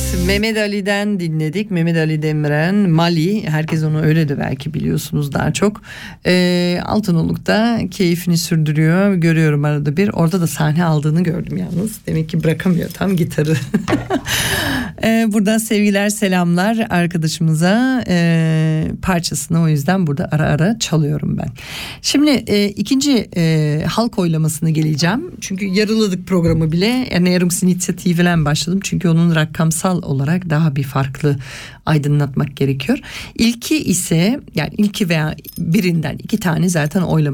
Mehmet Ali'den dinledik. Mehmet Ali Demirel, Mali. Herkes onu öyle de belki biliyorsunuz daha çok. Altınoluk'ta keyfini sürdürüyor. Görüyorum arada bir. Orada da sahne aldığını gördüm yalnız. Demek ki bırakamıyor tam gitarı. Buradan sevgiler, selamlar arkadaşımıza. Parçasını o yüzden burada ara ara çalıyorum ben. Şimdi ikinci halk oylamasına geleceğim. Çünkü yarıladık programı bile. Yani yarımsı inisiyatifiyle başladım. Çünkü onun rakamsal olarak daha bir farklı aydınlatmak gerekiyor. İlki ise yani ilki veya birinden iki tane zaten oylama